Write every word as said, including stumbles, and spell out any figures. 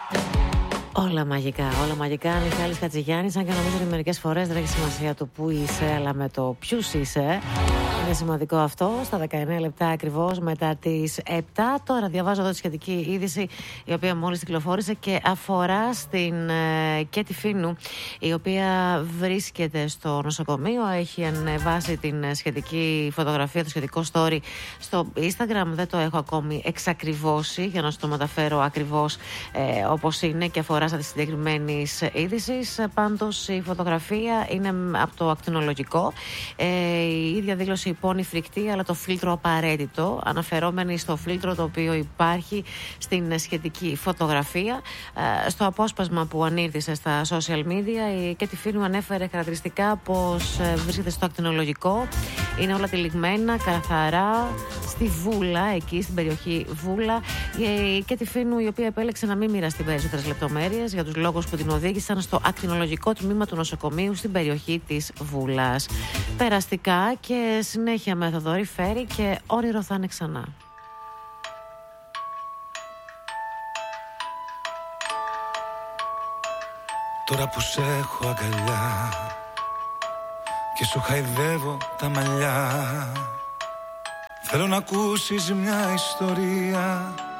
Όλα μαγικά, όλα μαγικά. Μιχάλης Χατζηγιάννης, αν και νομίζω ότι μερικές φορές δεν έχει σημασία το που είσαι, αλλά με το ποιους είσαι. Είναι σημαντικό αυτό. Στα δεκαεννέα λεπτά ακριβώς μετά τις επτά. Τώρα διαβάζω εδώ τη σχετική είδηση, η οποία μόλις κυκλοφόρησε και αφορά στην ε, Κέτη Φίνου, η οποία βρίσκεται στο νοσοκομείο. Έχει ανεβάσει την σχετική φωτογραφία, το σχετικό story στο Instagram. Δεν το έχω ακόμη εξακριβώσει για να σου το μεταφέρω ακριβώς ε, όπως είναι και αφορά στα τη συγκεκριμένη είδηση. Πάντως η φωτογραφία είναι από το ακτινολογικό. Ε, η ίδια δήλωση υπόνει φρικτή, αλλά το φίλτρο απαραίτητο, αναφερόμενη στο φίλτρο το οποίο υπάρχει στην σχετική φωτογραφία. Ε, στο απόσπασμα που ανήρθησε στα social media, η Κέτη Φίνου ανέφερε χαρακτηριστικά πως ε, βρίσκεται στο ακτινολογικό. Είναι όλα τυλιγμένα, καθαρά, στη Βούλα, εκεί στην περιοχή Βούλα. Η Κέτη Φίνου, η οποία επέλεξε να μην μοιραστεί περισσότερες λεπτομέρειες για τους λόγους που την οδήγησαν στο ακτινολογικό τμήμα του νοσοκομείου στην περιοχή της Βούλας. Περαστικά και συνέχεια με Θοδωρή Φέρη και όνειρο θα είναι ξανά. Τώρα που σε έχω αγκαλιά και σου χαϊδεύω τα μαλλιά, θέλω να ακούσεις μια ιστορία